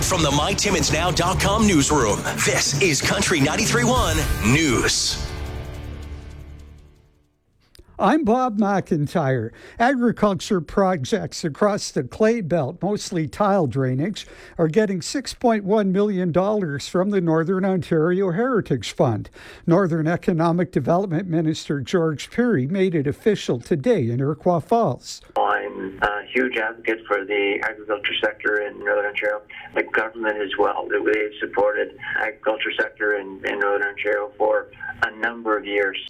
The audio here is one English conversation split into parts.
from the MyTimmonsNow.com newsroom, this is Country 93.1 News. I'm Bob McIntyre. Agriculture projects across the Clay Belt, mostly tile drainage, are getting $6.1 million from the Northern Ontario Heritage Fund. Northern Economic Development Minister George Pirie made it official today in Iroquois Falls. I'm a huge advocate for the agriculture sector in Northern Ontario. The government as well. They've supported agriculture sector in Northern Ontario for a number of years.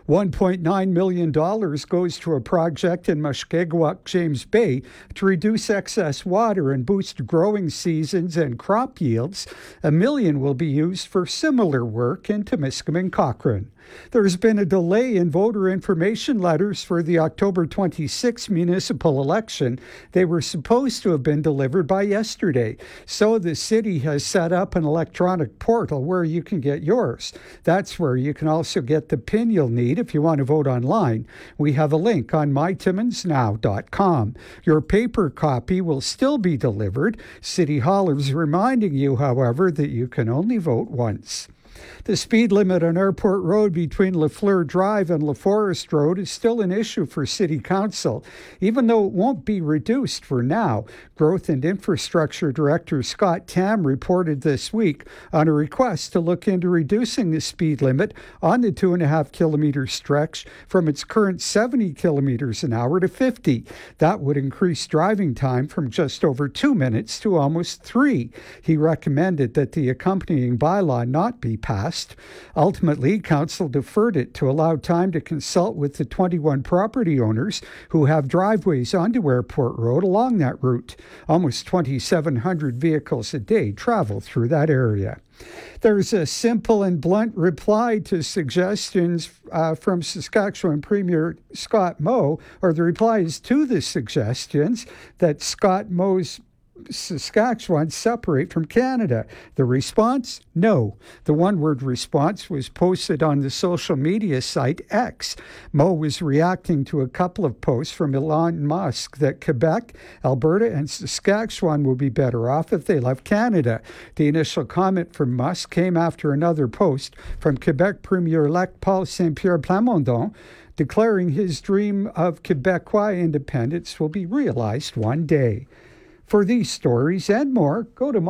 $1.9 million goes to a project in Mushkegowuk, James Bay to reduce excess water and boost growing seasons and crop yields. $1 million will be used for similar work in Temiskaming, Cochrane. There's been a delay in voter information letters for the October 26 municipal election. They were supposed to have been delivered by yesterday. So the city has set up an electronic portal where you can get yours. That's where you can also get the PIN you'll need if you want to vote online. We have a link on mytimmonsnow.com. Your paper copy will still be delivered. City Hall is reminding you, however, that you can only vote once. The speed limit on Airport Road between Lafleur Drive and LaForest Road is still an issue for City Council, even though it won't be reduced for now. Growth and Infrastructure Director Scott Tam reported this week on a request to look into reducing the speed limit on the 2.5-kilometer stretch from its current 70 kilometers an hour to 50. That would increase driving time from just over 2 minutes to almost 3. He recommended that the accompanying bylaw not be passed. Ultimately, Council deferred it to allow time to consult with the 21 property owners who have driveways onto Airport Road along that route. Almost 2,700 vehicles a day travel through that area. There's a simple and blunt reply to suggestions from Saskatchewan Premier Scott Moe, or the reply is to the suggestions that Scott Moe's Saskatchewan separate from Canada. The response? No. The one-word response was posted on the social media site X. Moe was reacting to a couple of posts from Elon Musk that Quebec, Alberta, and Saskatchewan will be better off if they left Canada. The initial comment from Musk came after another post from Quebec Premier-elect Paul Saint-Pierre Plamondon, declaring his dream of Quebecois independence will be realized one day. For these stories and more, go to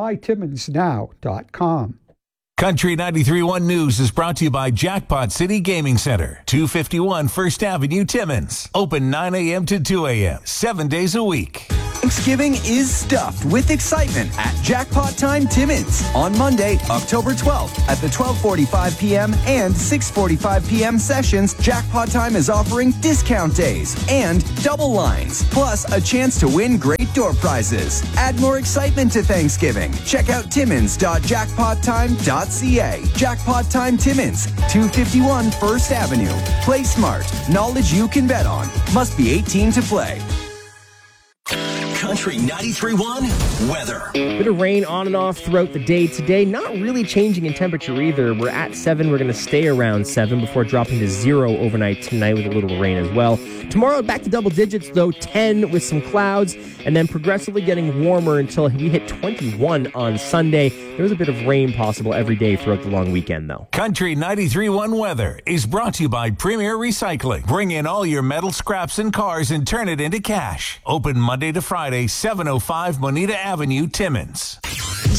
mytimmonsnow.com. Country 93.1 News is brought to you by Jackpot City Gaming Center, 251 First Avenue, Timmins. Open 9 a.m. to 2 a.m., 7 days a week. Thanksgiving is stuffed with excitement at Jackpot Time Timmins on Monday, October 12th at the 12:45 p.m. and 6:45 p.m. sessions. Jackpot Time is offering discount days and double lines, plus a chance to win great door prizes. Add more excitement to Thanksgiving. Check out timmins.jackpottime.ca. Jackpot Time Timmins, 251 First Avenue. Play smart. Knowledge you can bet on. Must be 18 to play. Country 93.1 weather. Bit of rain on and off throughout the day today. Not really changing in temperature either. We're at 7. We're going to stay around 7 before dropping to 0 overnight tonight with a little rain as well. Tomorrow back to double digits though, 10 with some clouds, and then progressively getting warmer until we hit 21 on Sunday. There's a bit of rain possible every day throughout the long weekend though. Country 93.1 weather is brought to you by Premier Recycling. Bring in all your metal scraps and cars and turn it into cash. Open Monday to Friday, 705 Moneta Avenue, Timmins.